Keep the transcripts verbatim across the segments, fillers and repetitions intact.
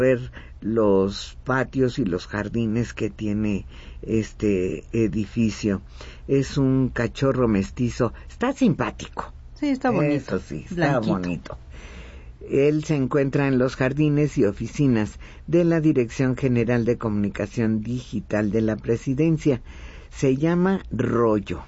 ver los patios y los jardines que tiene este edificio. Es un cachorro mestizo, está simpático. Sí, está bonito. Eso sí, está Blanquito. bonito. Él se encuentra en los jardines y oficinas de la Dirección General de Comunicación Digital de la Presidencia. Se llama Rollo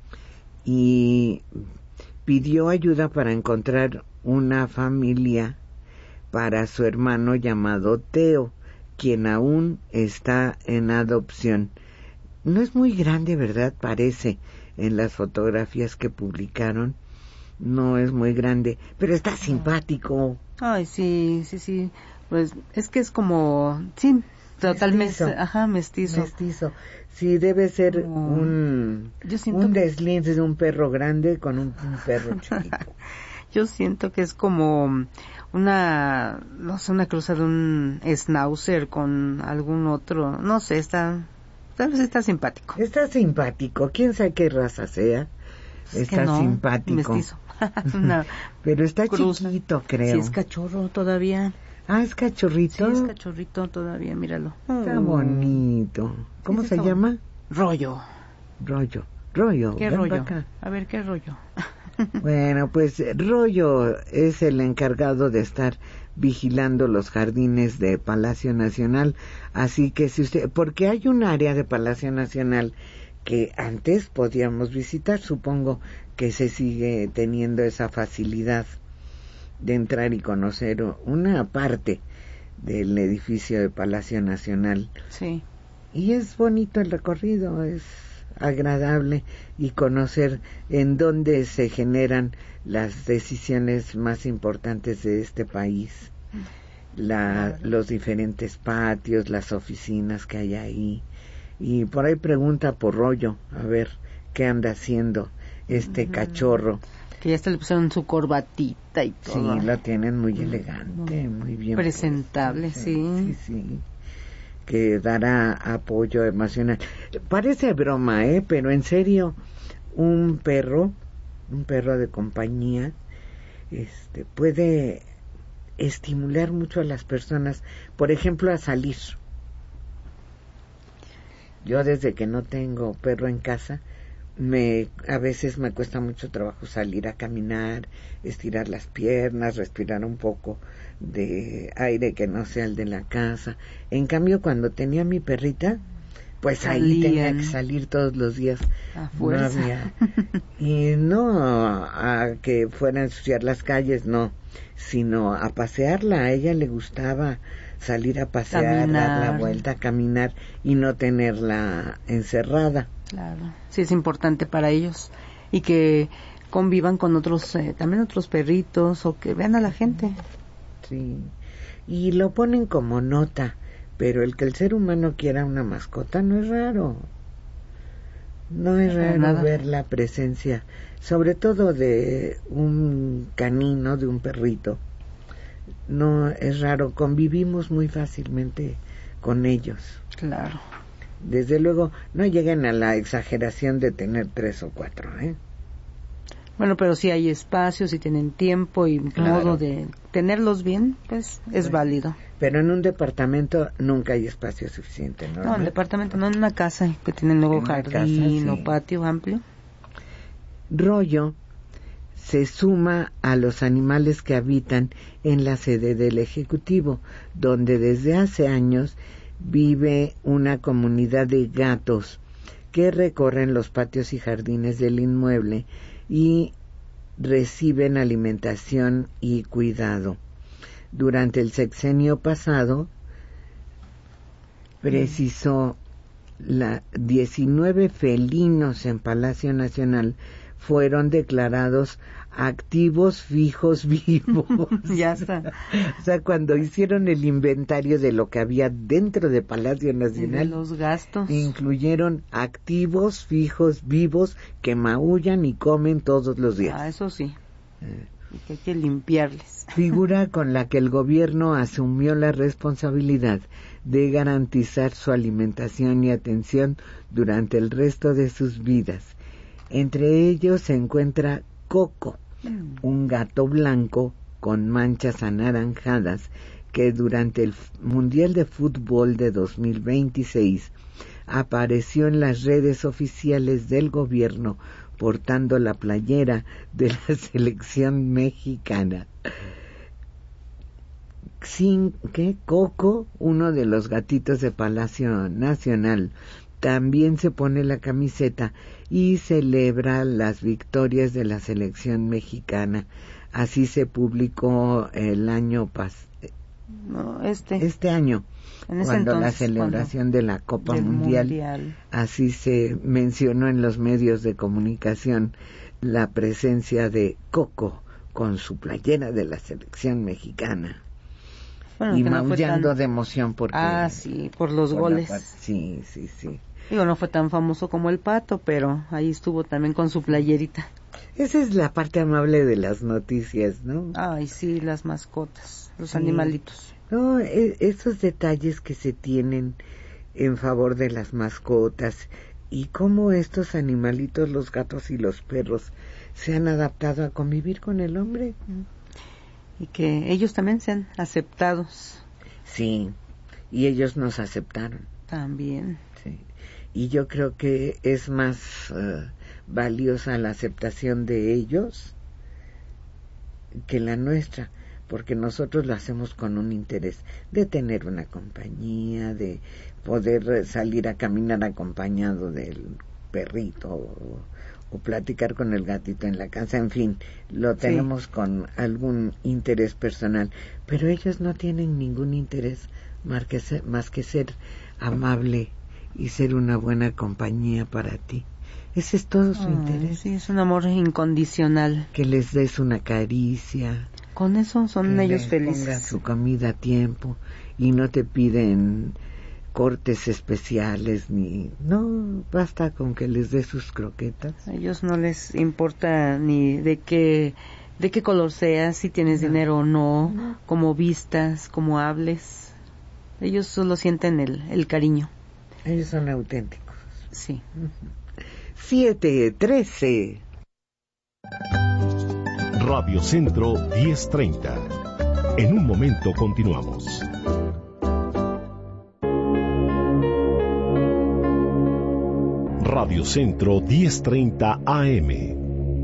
y pidió ayuda para encontrar una familia para su hermano llamado Teo, quien aún está en adopción. No es muy grande, ¿verdad? Parece en las fotografías que publicaron. No es muy grande, pero está simpático. Ay, sí, sí, sí. Pues es que es como, sí, totalmente, Mestizo. ajá, mestizo. Mestizo. Sí, debe ser Como- un, Yo siento un que- desliz de un perro grande con un, un perro chiquito. Yo siento que es como una, no sé, una cruza de un schnauzer con algún otro, no sé, está, tal vez está simpático. Está simpático, quién sabe qué raza sea. Es que Está no, simpático. mestizo. Una Pero está cruza. chiquito, creo. Sí, es cachorro todavía. Ah, es Sí, cachorrito. es cachorrito todavía, míralo. Está Mm. bonito. ¿Cómo Sí, sí, se está llama? bonito. Rollo. Rollo. Rollo. ¿Qué ven rollo? pa' acá. A ver, ¿qué rollo? Bueno, pues Rollo es el encargado de estar vigilando los jardines de Palacio Nacional, así que si usted, porque hay un área de Palacio Nacional que antes podíamos visitar, supongo que se sigue teniendo esa facilidad de entrar y conocer una parte del edificio de Palacio Nacional. Sí. Y es bonito el recorrido, es agradable y conocer en dónde se generan las decisiones más importantes de este país, la, los diferentes patios, las oficinas que hay ahí. Y por ahí pregunta por Rollo, a ver qué anda haciendo este cachorro. Que ya hasta le pusieron su corbatita y todo. Sí, la tienen muy elegante, muy bien presentable, puesta. sí. Sí, sí. Que dará apoyo emocional. Parece broma, ¿eh? Pero en serio, un perro, un perro de compañía, este, puede estimular mucho a las personas, por ejemplo, a salir. Yo desde que no tengo perro en casa, me a veces me cuesta mucho trabajo salir a caminar, estirar las piernas, respirar un poco de aire que no sea el de la casa. En cambio, cuando tenía mi perrita, pues Salían. ahí tenía que salir todos los días. A fuerza. No había, y no a que fuera a ensuciar las calles, no, sino a pasearla. A ella le gustaba salir a pasear, Caminar. dar la vuelta, caminar y no tenerla encerrada. Claro, sí es importante para ellos y que convivan con otros, eh, también otros perritos o que vean a la gente. Sí, y lo ponen como nota, pero el que el ser humano quiera una mascota no es raro. No es Para raro nada. ver la presencia, sobre todo de un canino, de un perrito. No es raro, convivimos muy fácilmente con ellos. Claro. Desde luego, no lleguen a la exageración de tener tres o cuatro, ¿eh? Bueno, pero si hay espacio, si tienen tiempo y Claro. modo de tenerlos bien, pues es Bueno. válido. Pero en un departamento nunca hay espacio suficiente, ¿no? No, en el departamento, no en una casa que tienen luego En una jardín casa, sí. o patio amplio. Rollo se suma a los animales que habitan en la sede del Ejecutivo, donde desde hace años vive una comunidad de gatos que recorren los patios y jardines del inmueble y reciben alimentación y cuidado. Durante el sexenio pasado, precisó la diecinueve felinos en Palacio Nacional fueron declarados activos fijos vivos. Ya está. O sea, cuando hicieron el inventario de lo que había dentro de Palacio Y de Nacional, los gastos. incluyeron activos fijos vivos que maullan y comen todos los días. Ah, eso sí. Y que hay que limpiarles. Figura con la que el gobierno asumió la responsabilidad de garantizar su alimentación y atención durante el resto de sus vidas. Entre ellos se encuentra Coco, un gato blanco con manchas anaranjadas que durante el Mundial de Fútbol de dos mil veintiséis apareció en las redes oficiales del gobierno portando la playera de la selección mexicana. Sin que Coco, uno de los gatitos de Palacio Nacional, también se pone la camiseta y celebra las victorias de la selección mexicana. Así se publicó el año pasado. No, este. Este año, en ese cuando entonces, la celebración de la Copa mundial, mundial, así se mencionó en los medios de comunicación la presencia de Coco con su playera de la selección mexicana. Bueno, y maullando no tan... de emoción porque... Ah, sí, por los por goles. La... Sí, sí, sí. Digo, no fue tan famoso como el Pato, pero ahí estuvo también con su playerita. Esa es la parte amable de las noticias, ¿no? Ay, sí, las mascotas, los sí. animalitos. No, e- esos detalles que se tienen en favor de las mascotas y cómo estos animalitos, los gatos y los perros, se han adaptado a convivir con el hombre. Y que ellos también sean aceptados. Sí, y ellos nos aceptaron. También. Sí. Y yo creo que es más uh, valiosa la aceptación de ellos que la nuestra, porque nosotros lo hacemos con un interés de tener una compañía, de poder salir a caminar acompañado del perrito o, o platicar con el gatito en la casa, en fin, lo tenemos sí. con algún interés personal, pero ellos no tienen ningún interés más que ser, más que ser amable y ser una buena compañía para ti. Ese es todo su oh, interés. Sí, es un amor incondicional. Que les des una caricia. Con eso son ellos les felices. Pongas su comida a tiempo y no te piden cortes especiales ni... No, basta con que les des sus croquetas. A ellos no les importa ni de qué, de qué color seas, si tienes no. dinero o no, no, cómo vistas, cómo hables. Ellos solo sienten el, el cariño. Ellos son auténticos. Sí. siete trece. Radio Centro diez treinta. En un momento continuamos. Radio Centro diez treinta A M.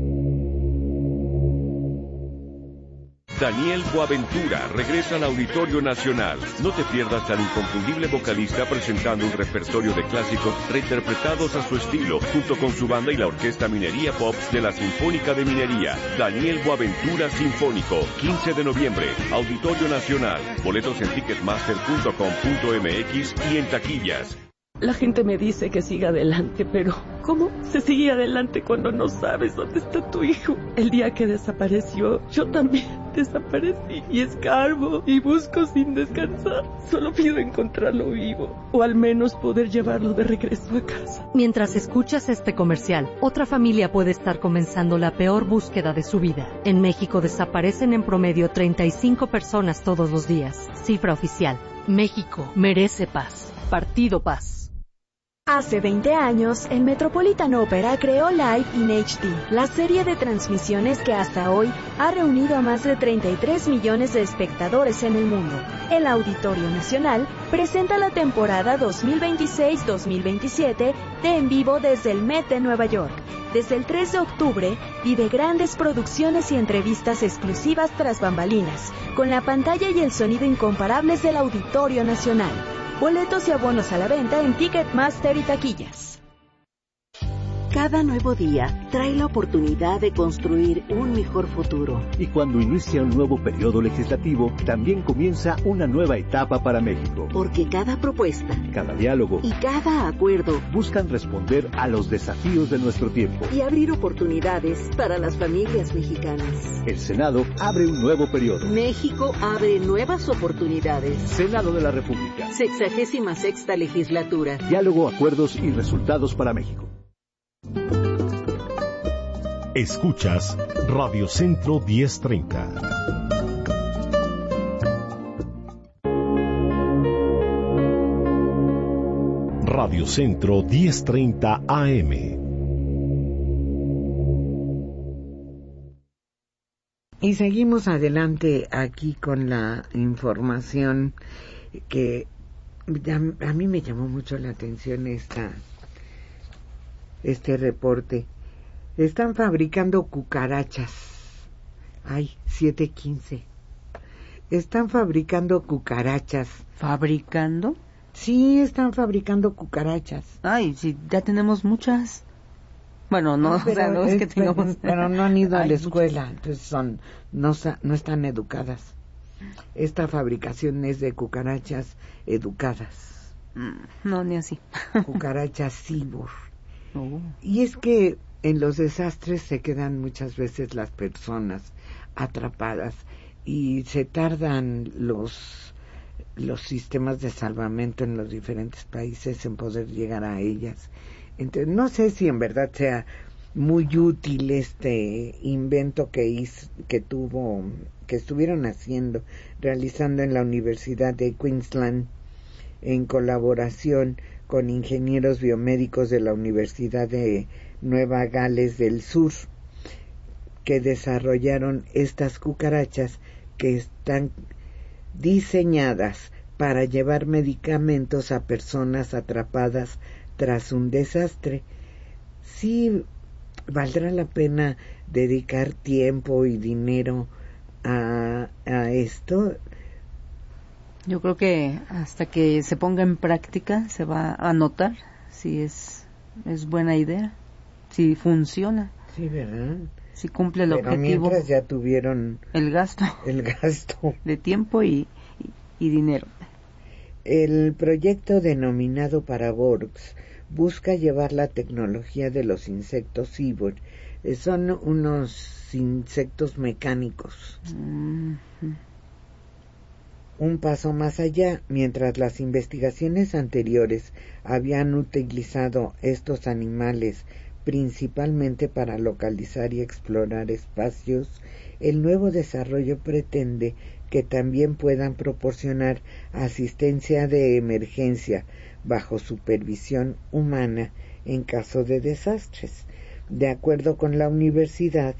Daniel Boaventura regresa al Auditorio Nacional. No te pierdas al inconfundible vocalista presentando un repertorio de clásicos reinterpretados a su estilo, junto con su banda y la Orquesta Minería Pop de la Sinfónica de Minería. Daniel Boaventura Sinfónico, quince de noviembre, Auditorio Nacional. Boletos en ticketmaster punto com punto m x y en taquillas. La gente me dice que siga adelante, pero ¿cómo se sigue adelante cuando no sabes dónde está tu hijo? El día que desapareció, yo también desaparecí y escarbo y busco sin descansar. Solo pido encontrarlo vivo o al menos poder llevarlo de regreso a casa. Mientras escuchas este comercial, otra familia puede estar comenzando la peor búsqueda de su vida. En México desaparecen en promedio treinta y cinco personas todos los días. Cifra oficial. México merece paz. Partido Paz. Hace veinte años, el Metropolitan Opera creó Live in H D, la serie de transmisiones que hasta hoy ha reunido a más de treinta y tres millones de espectadores en el mundo. El Auditorio Nacional presenta la temporada dos mil veintiséis dos mil veintisiete de En Vivo desde el Met de Nueva York. Desde el tres de octubre, vive grandes producciones y entrevistas exclusivas tras bambalinas, con la pantalla y el sonido incomparables del Auditorio Nacional. Boletos y abonos a la venta en Ticketmaster y taquillas. Cada nuevo día trae la oportunidad de construir un mejor futuro. Y cuando inicia un nuevo periodo legislativo, también comienza una nueva etapa para México. Porque cada propuesta, cada diálogo y cada acuerdo buscan responder a los desafíos de nuestro tiempo y abrir oportunidades para las familias mexicanas. El Senado abre un nuevo periodo. México abre nuevas oportunidades. Senado de la República. Sexagésima sexta legislatura. Diálogo, acuerdos y resultados para México. Escuchas Radio Centro diez treinta. Radio Centro diez treinta A M. Y seguimos adelante aquí con la información que a, a mí me llamó mucho la atención esta este reporte. Están fabricando cucarachas. Ay, siete quince. Están fabricando cucarachas. ¿Fabricando? Sí, están fabricando cucarachas. Ay, sí, ya tenemos muchas. Bueno, no, Ah, pero, o sea, no es, es que tengamos... Pero, pero no han ido a la escuela, muchas. Entonces son no, no están educadas. Esta fabricación es de cucarachas educadas. No, ni así. Cucarachas cibor. Oh. Y es que en los desastres se quedan muchas veces las personas atrapadas y se tardan los los sistemas de salvamento en los diferentes países en poder llegar a ellas. Entonces, no sé si en verdad sea muy útil este invento que hizo, que tuvo, que estuvieron haciendo, realizando en la Universidad de Queensland en colaboración con ingenieros biomédicos de la Universidad de Nueva Gales del Sur, que desarrollaron estas cucarachas que están diseñadas para llevar medicamentos a personas atrapadas tras un desastre. Sí, valdrá la pena dedicar tiempo y dinero a, a esto. Yo creo que hasta que se ponga en práctica se va a notar si es es buena idea, si funciona. Sí, ¿verdad? Si cumple el Pero objetivo. Mientras ya tuvieron el gasto, el gasto de tiempo y, y, y dinero. El proyecto denominado Paravorks busca llevar la tecnología de los insectos cibor. Son unos insectos mecánicos. Mm-hmm. Un paso más allá, mientras las investigaciones anteriores habían utilizado estos animales principalmente para localizar y explorar espacios, el nuevo desarrollo pretende que también puedan proporcionar asistencia de emergencia bajo supervisión humana en caso de desastres. De acuerdo con la universidad,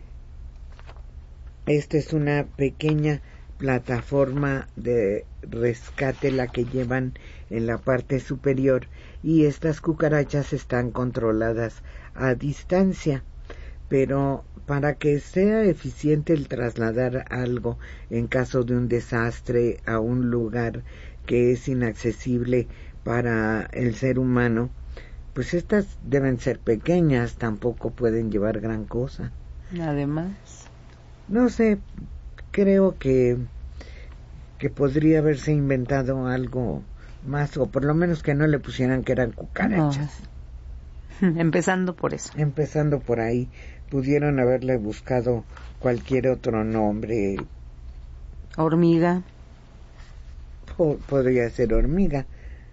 esta es una pequeña plataforma de rescate la que llevan en la parte superior, y estas cucarachas están controladas a distancia, pero para que sea eficiente el trasladar algo en caso de un desastre a un lugar que es inaccesible para el ser humano, pues estas deben ser pequeñas, tampoco pueden llevar gran cosa. Además, no sé, creo que que podría haberse inventado algo más, o por lo menos que no le pusieran que eran cucarachas. No. Empezando por eso. Empezando por ahí, pudieron haberle buscado cualquier otro nombre. Hormiga. Po- podría ser hormiga.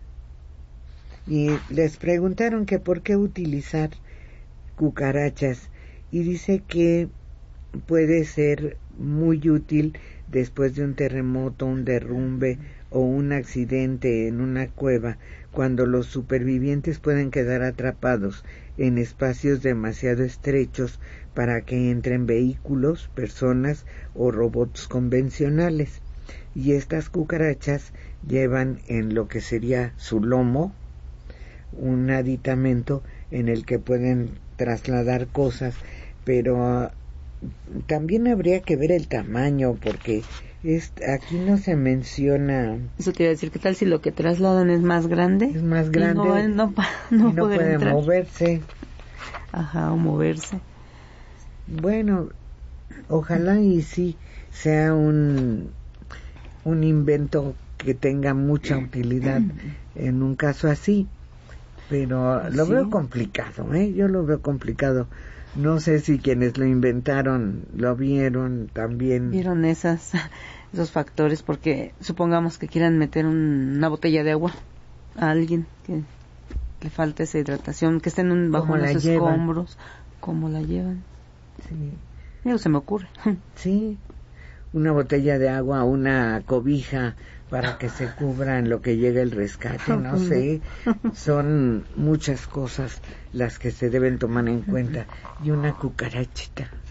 Y les preguntaron que por qué utilizar cucarachas, y dice que puede ser muy útil después de un terremoto, un derrumbe o un accidente en una cueva, cuando los supervivientes pueden quedar atrapados en espacios demasiado estrechos para que entren vehículos, personas o robots convencionales. Y estas cucarachas llevan en lo que sería su lomo un aditamento en el que pueden trasladar cosas, pero también habría que ver el tamaño, porque es, aquí no se menciona. Eso te iba a decir, ¿qué tal si lo que trasladan es más grande? Es más grande. Y no, no, no, y no puede entrar. moverse. Ajá, o moverse. Bueno, ojalá y sí sea un, un invento que tenga mucha utilidad en un caso así, pero lo sí. veo complicado, ¿eh? Yo lo veo complicado. No sé si quienes lo inventaron lo vieron también. Vieron esas, esos factores, porque supongamos que quieran meter un, una botella de agua a alguien que le falta esa hidratación, que esté en un, bajo unos escombros. ¿Cómo la llevan? Sí. Digo, se me ocurre. Sí, una botella de agua, una cobija para que se cubra en lo que llega el rescate, no sé, son muchas cosas las que se deben tomar en cuenta, y una cucarachita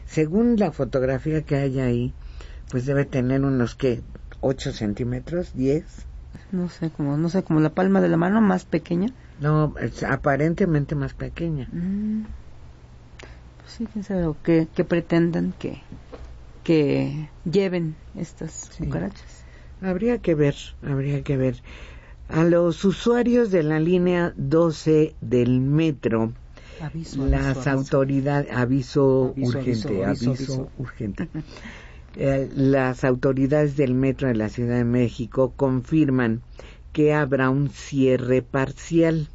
Según la fotografía que hay ahí, pues debe tener unos, ¿qué? ¿ocho centímetros? ¿diez? No sé, como, no sé, como la palma de la mano, más pequeña. No, es aparentemente más pequeña. Mm. Pues sí, quién sabe, o qué, qué pretendan que, que lleven estas sí. cucarachas. Habría que ver, habría que ver. A los usuarios de la línea doce del metro, aviso, las aviso, autoridades, aviso, aviso, urgente, aviso, aviso, aviso, aviso. urgente. eh, las autoridades del metro de la Ciudad de México confirman que habrá un cierre parcial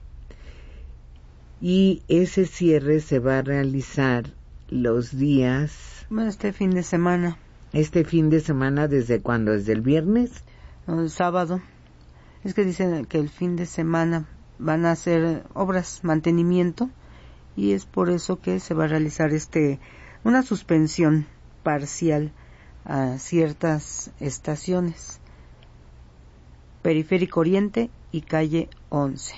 y ese cierre se va a realizar los días... Este fin de semana. Este fin de semana, ¿desde cuándo? ¿Desde el viernes? No, el sábado. Es que dicen que el fin de semana van a hacer obras, mantenimiento, y es por eso que se va a realizar este una suspensión parcial a ciertas estaciones. Periférico Oriente y calle once.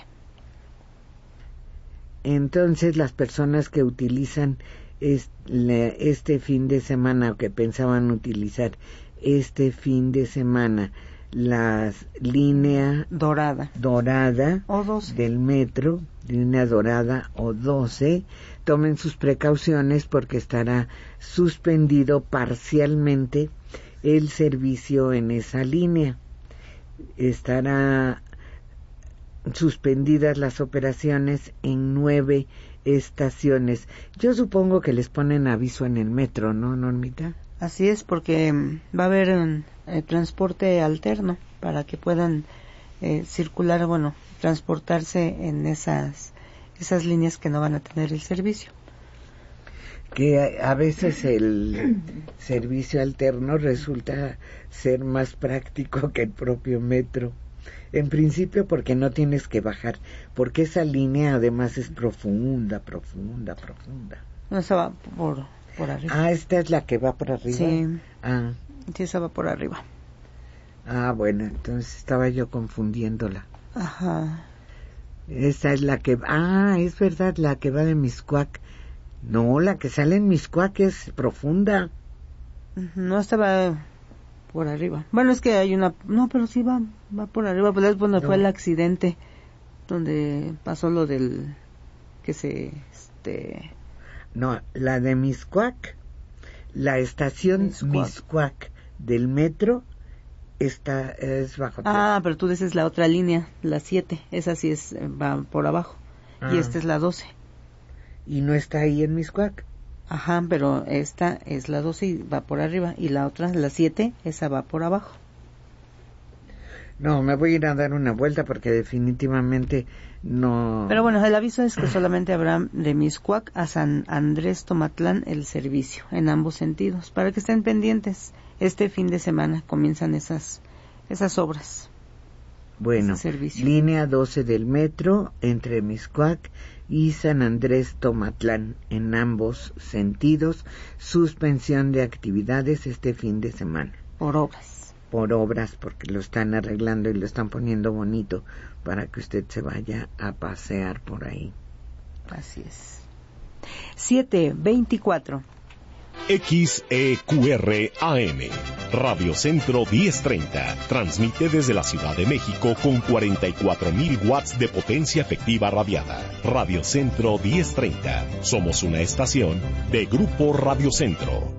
Entonces las personas que utilizan este, este fin de semana o que pensaban utilizar este fin de semana la línea dorada dorada o doce del metro, línea dorada o doce, tomen sus precauciones porque estará suspendido parcialmente el servicio en esa línea. Estará suspendidas las operaciones en nueve estaciones. Yo supongo que les ponen aviso en el metro, ¿no, Normita? Así es, porque va a haber un eh, transporte alterno para que puedan eh, circular, bueno, transportarse en esas esas líneas que no van a tener el servicio. Que a, a veces el servicio alterno resulta ser más práctico que el propio metro. En principio porque no tienes que bajar, porque esa línea además es profunda, profunda, profunda. No, esa va por, por arriba. Ah, esta es la que va por arriba. Sí, ah. sí, esa va por arriba. Ah, bueno, entonces estaba yo confundiéndola. Ajá. Esta es la que... Ah, es verdad, la que va de Mixcoac. No, la que sale en Mixcoac es profunda. No, esta va por arriba. Bueno, es que hay una... No, pero sí va va por arriba. Pues es donde no. fue el accidente, donde pasó lo del... que se... este No, la de Mixcoac, la estación Mixcoac del metro... Esta es bajo tierra. Ah, pero tú dices la otra línea, la siete, esa sí es, va por abajo, ah. Y esta es la doce. ¿Y no está ahí en Mixcoac? Ajá, pero esta es la doce y va por arriba, y la otra, la siete, esa va por abajo. No, me voy a ir a dar una vuelta porque definitivamente no... Pero bueno, el aviso es que solamente habrá de Mixcoac a San Andrés Tomatlán el servicio, en ambos sentidos, para que estén pendientes. Este fin de semana comienzan esas esas obras. Bueno, línea doce del metro entre Mixcoac y San Andrés Tomatlán, en ambos sentidos, suspensión de actividades este fin de semana. Por obras. Por obras, porque lo están arreglando y lo están poniendo bonito para que usted se vaya a pasear por ahí. Así es. siete veinticuatro. X E Q R A M, Radio Centro diez treinta, transmite desde la Ciudad de México con cuarenta y cuatro mil watts de potencia efectiva radiada. Radio Centro diez treinta, somos una estación de Grupo Radio Centro.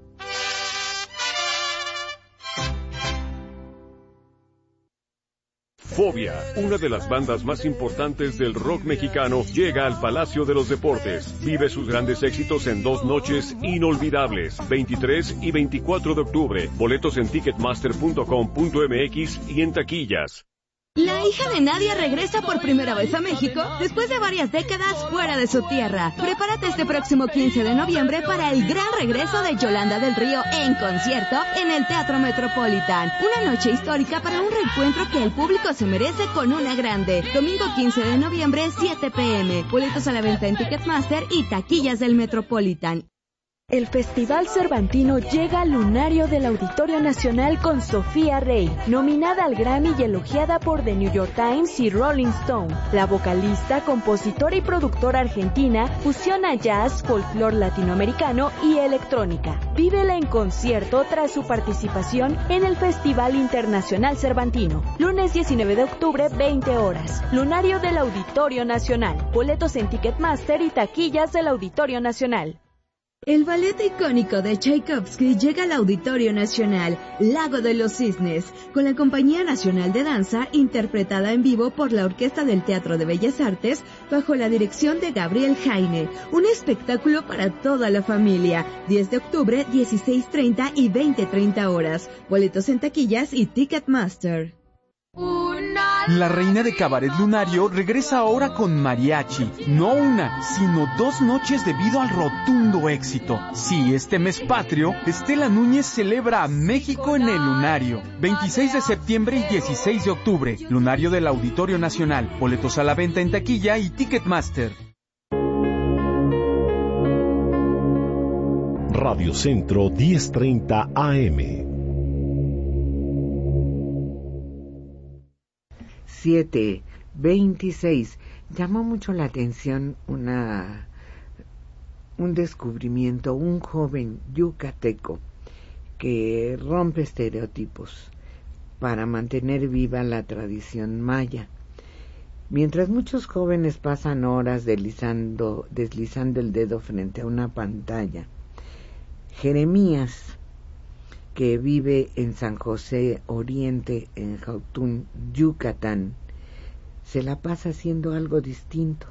Fobia, una de las bandas más importantes del rock mexicano, llega al Palacio de los Deportes. Vive sus grandes éxitos en dos noches inolvidables, veintitrés y veinticuatro de octubre. Boletos en ticketmaster punto com punto m x y en taquillas. La hija de Nadia regresa por primera vez a México después de varias décadas fuera de su tierra. Prepárate este próximo quince de noviembre para el gran regreso de Yolanda del Río en concierto en el Teatro Metropolitan. Una noche histórica para un reencuentro que el público se merece con una grande. Domingo quince de noviembre, siete p m Boletos a la venta en Ticketmaster y taquillas del Metropolitan. El Festival Cervantino llega al lunario del Auditorio Nacional con Sofía Rey, nominada al Grammy y elogiada por The New York Times y Rolling Stone. La vocalista, compositora y productora argentina fusiona jazz, folclore latinoamericano y electrónica. Vívela en concierto tras su participación en el Festival Internacional Cervantino. Lunes diecinueve de octubre, veinte horas. Lunario del Auditorio Nacional. Boletos en Ticketmaster y taquillas del Auditorio Nacional. El ballet icónico de Tchaikovsky llega al Auditorio Nacional, Lago de los Cisnes, con la Compañía Nacional de Danza, interpretada en vivo por la Orquesta del Teatro de Bellas Artes, bajo la dirección de Gabriel Heine. Un espectáculo para toda la familia. diez de octubre, dieciséis treinta y veinte treinta horas. Boletos en taquillas y Ticketmaster. La reina de Cabaret Lunario regresa ahora con mariachi. No una, sino dos noches debido al rotundo éxito. Sí, este mes patrio, Estela Núñez celebra a México en el Lunario. veintiséis de septiembre y dieciséis de octubre. Lunario del Auditorio Nacional. Boletos a la venta en taquilla y Ticketmaster. Radio Centro diez treinta A M. siete veintiséis. Llamó mucho la atención una un descubrimiento, un joven yucateco que rompe estereotipos para mantener viva la tradición maya. Mientras muchos jóvenes pasan horas deslizando, deslizando el dedo frente a una pantalla, Jeremías, que vive en San José Oriente, en Jautún, Yucatán, se la pasa haciendo algo distinto.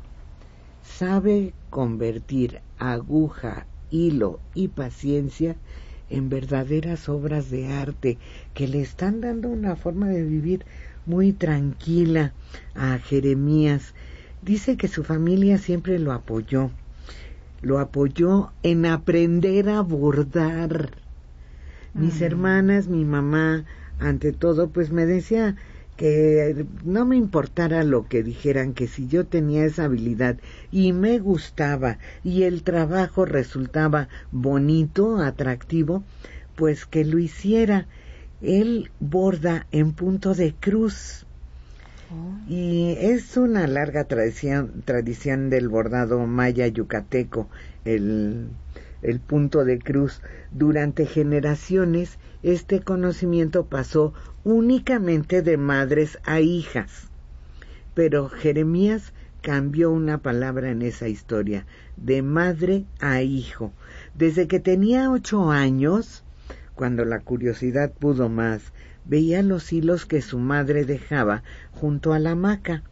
Sabe convertir aguja, hilo y paciencia en verdaderas obras de arte que le están dando una forma de vivir muy tranquila a Jeremías. Dice que su familia siempre lo apoyó, lo apoyó en aprender a bordar. Mis hermanas, mi mamá, ante todo, pues me decía que no me importara lo que dijeran, que si yo tenía esa habilidad y me gustaba y el trabajo resultaba bonito, atractivo, pues que lo hiciera. Él borda en punto de cruz. Oh. Y es una larga tradición, tradición del bordado maya yucateco, el... el punto de cruz. Durante generaciones, este conocimiento pasó únicamente de madres a hijas. Pero Jeremías cambió una palabra en esa historia, de madre a hijo. Desde que tenía ocho años, cuando la curiosidad pudo más, veía los hilos que su madre dejaba junto a la hamaca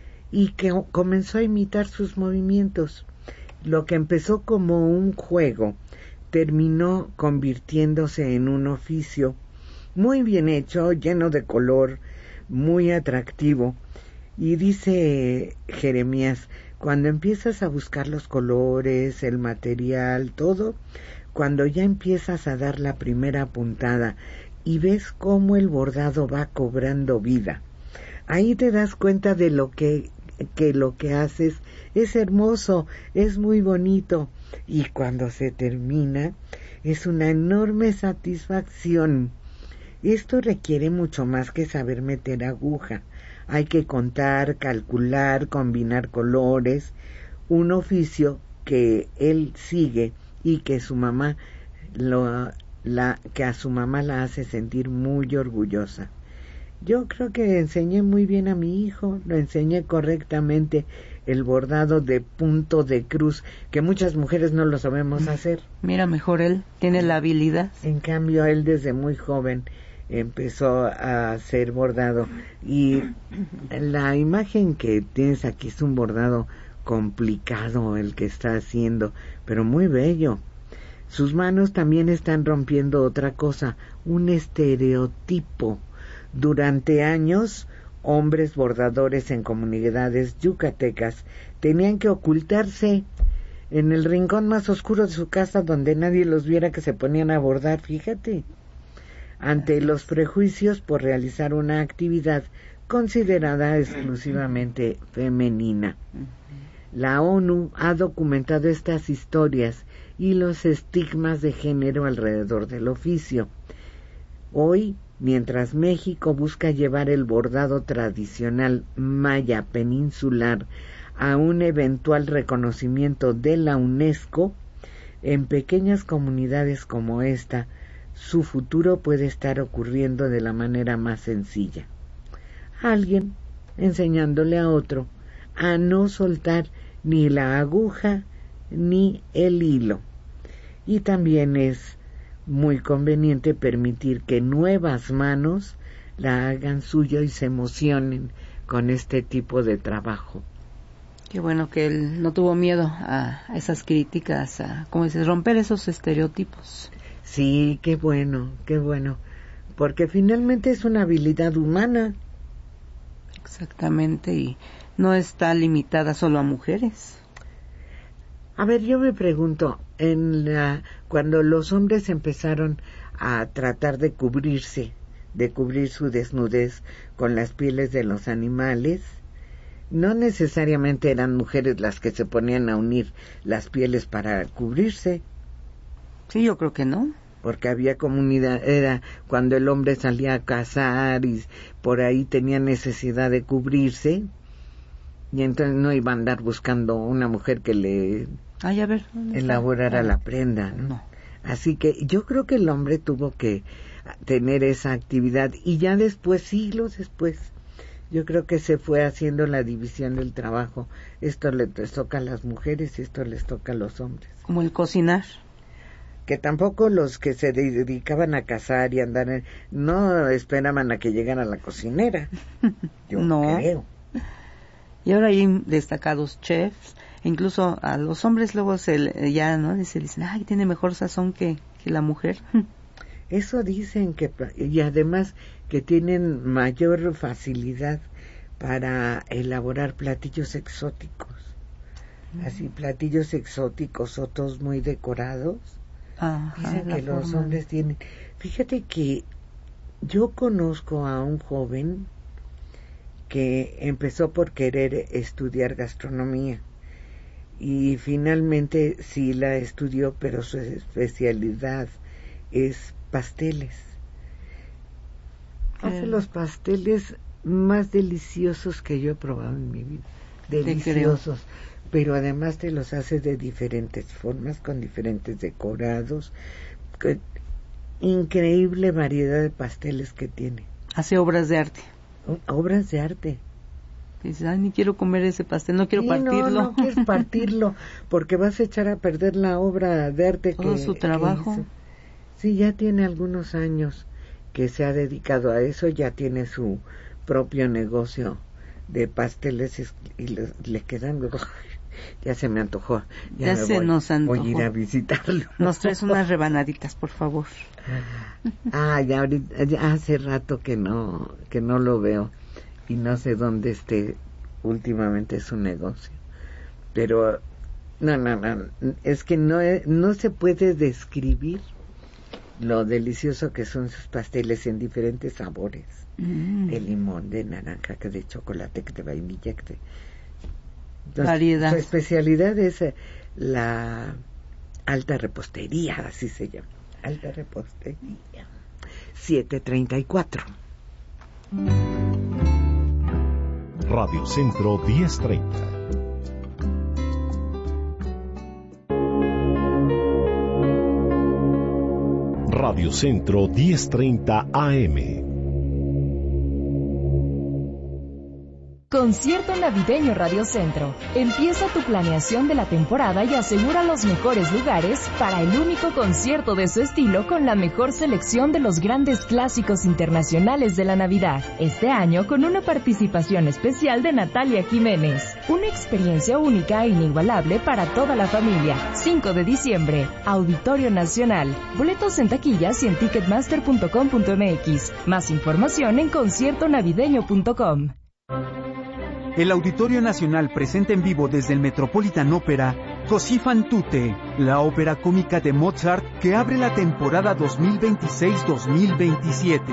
y que comenzó a imitar sus movimientos. Lo que empezó como un juego terminó convirtiéndose en un oficio muy bien hecho, lleno de color, muy atractivo. Y dice Jeremías, cuando empiezas a buscar los colores, el material, todo, cuando ya empiezas a dar la primera puntada y ves cómo el bordado va cobrando vida, ahí te das cuenta de lo que que lo que haces es hermoso, es muy bonito, y cuando se termina es una enorme satisfacción. Esto requiere mucho más que saber meter aguja. Hay que contar, calcular, combinar colores, un oficio que él sigue y que su mamá lo, la, que a su mamá la hace sentir muy orgullosa. Yo creo que enseñé muy bien a mi hijo, lo enseñé correctamente, el bordado de punto de cruz, que muchas mujeres no lo sabemos hacer. Mira, mejor él tiene la habilidad. En cambio, él desde muy joven empezó a hacer bordado. Y la imagen que tienes aquí es un bordado complicado el que está haciendo, pero muy bello. Sus manos también están rompiendo otra cosa, un estereotipo. Durante años, hombres bordadores en comunidades yucatecas tenían que ocultarse en el rincón más oscuro de su casa donde nadie los viera, que se ponían a bordar, fíjate, ante los prejuicios por realizar una actividad considerada exclusivamente femenina. La ONU ha documentado estas historias y los estigmas de género alrededor del oficio. Hoy, mientras México busca llevar el bordado tradicional maya peninsular a un eventual reconocimiento de la UNESCO, en pequeñas comunidades como esta, su futuro puede estar ocurriendo de la manera más sencilla. Alguien enseñándole a otro a no soltar ni la aguja ni el hilo. Y también es muy conveniente permitir que nuevas manos la hagan suyo y se emocionen con este tipo de trabajo. Qué bueno que él no tuvo miedo a esas críticas, a, como dices, romper esos estereotipos. Sí, qué bueno, qué bueno, porque finalmente es una habilidad humana. Exactamente, y no está limitada solo a mujeres. A ver, yo me pregunto, en la, cuando los hombres empezaron a tratar de cubrirse, de cubrir su desnudez con las pieles de los animales, no necesariamente eran mujeres las que se ponían a unir las pieles para cubrirse. Sí, yo creo que no. Porque había comunidad, era cuando el hombre salía a cazar y por ahí tenía necesidad de cubrirse, y entonces no iba a andar buscando una mujer que le Ay, a ver, elaborara la prenda, ¿no? No. Así que yo creo que el hombre tuvo que tener esa actividad, y ya después, siglos después, yo creo que se fue haciendo la división del trabajo. Esto les toca a las mujeres y esto les toca a los hombres. Como el cocinar. Que tampoco los que se dedicaban a cazar y andar en, no esperaban a que llegara la cocinera. Yo no. creo. Y ahora hay destacados chefs, incluso a los hombres luego se ya no se dicen, ay, tiene mejor sazón que, que la mujer. Eso dicen que, y además que tienen mayor facilidad para elaborar platillos exóticos. Mm. Así, platillos exóticos, otros muy decorados. Ajá, dicen que los forma. hombres tienen. Fíjate que yo conozco a un joven que empezó por querer estudiar gastronomía y finalmente sí la estudió, pero su especialidad es pasteles. Hace los pasteles más deliciosos que yo he probado en mi vida. Deliciosos. Pero además te los hace de diferentes formas, con diferentes decorados. Increíble variedad de pasteles que tiene. Hace obras de arte. Obras de arte. Dices, ay, ni quiero comer ese pastel, no quiero sí, partirlo. No, no quieres partirlo, porque vas a echar a perder la obra de arte. Todo que su trabajo. Que sí, ya tiene algunos años que se ha dedicado a eso, ya tiene su propio negocio de pasteles y le, le quedan... Ya se me antojó. Ya, ya se voy, nos antojó. Voy a ir a visitarlo. Nos traes unas rebanaditas, por favor. Ah, ya ahorita, ya hace rato que no, que no lo veo y no sé dónde esté últimamente su negocio. Pero no, no, no, es que no, no se puede describir lo delicioso que son sus pasteles en diferentes sabores, mm. de limón, de naranja, que de chocolate, que de vainilla, que de... Entonces, variedad. Su especialidad es la alta repostería, así se llama, alta repostería. siete treinta y cuatro. Radio Centro diez treinta. Radio Centro diez treinta A M. Concierto Navideño Radio Centro. Empieza tu planeación de la temporada y asegura los mejores lugares para el único concierto de su estilo con la mejor selección de los grandes clásicos internacionales de la Navidad. Este año con una participación especial de Natalia Jiménez. Una experiencia única e inigualable para toda la familia. cinco de diciembre, Auditorio Nacional. Boletos en taquillas y en ticketmaster punto com punto m x. Más información en concierto navideño punto com. El Auditorio Nacional presenta en vivo desde el Metropolitan Opera Così fan tutte, la ópera cómica de Mozart que abre la temporada dos mil veintiséis dos mil veintisiete.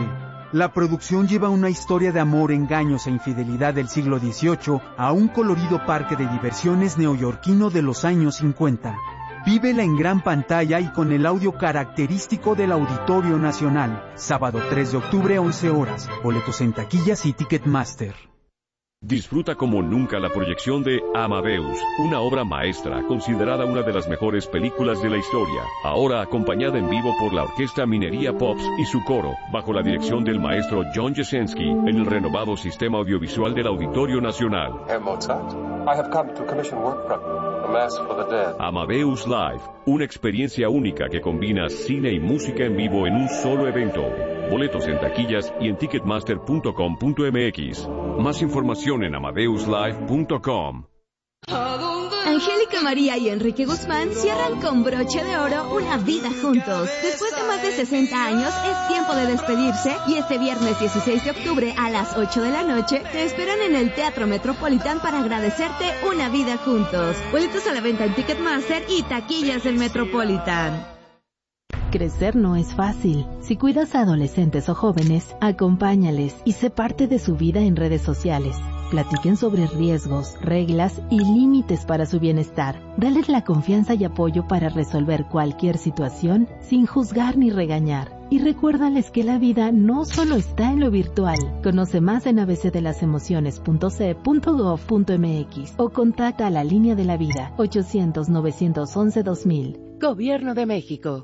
La producción lleva una historia de amor, engaños e infidelidad del siglo dieciocho a un colorido parque de diversiones neoyorquino de los años cincuenta. Vívela en gran pantalla y con el audio característico del Auditorio Nacional. Sábado tres de octubre, once horas. Boletos en taquillas y Ticketmaster. Disfruta como nunca la proyección de Amadeus, una obra maestra considerada una de las mejores películas de la historia, ahora acompañada en vivo por la Orquesta Minería Pops y su coro, bajo la dirección del maestro John Jasenski, en el renovado sistema audiovisual del Auditorio Nacional. Herr Mozart, I have come to commission work from you, A Mass for the Dead. Amadeus Live, una experiencia única que combina cine y música en vivo en un solo evento. Boletos en taquillas y en ticketmaster punto com punto m x. Más información en amadeus live punto com. Angélica María y Enrique Guzmán cierran con broche de oro una vida juntos. Después de más de sesenta años, es tiempo de despedirse y este viernes dieciséis de octubre a las ocho de la noche te esperan en el Teatro Metropolitan para agradecerte una vida juntos. Boletos a la venta en Ticketmaster y taquillas del Metropolitan. Crecer no es fácil. Si cuidas a adolescentes o jóvenes, acompáñales y sé parte de su vida en redes sociales. Platiquen sobre riesgos, reglas y límites para su bienestar. Dales la confianza y apoyo para resolver cualquier situación sin juzgar ni regañar. Y recuérdales que la vida no solo está en lo virtual. Conoce más en a b c de las emociones punto c e punto gov punto m x o contacta a la Línea de la Vida ochocientos, novecientos once, dos mil. Gobierno de México.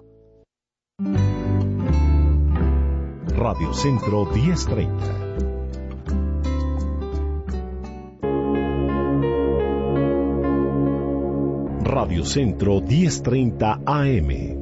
Radio Centro diez treinta. Radio Centro diez treinta A M.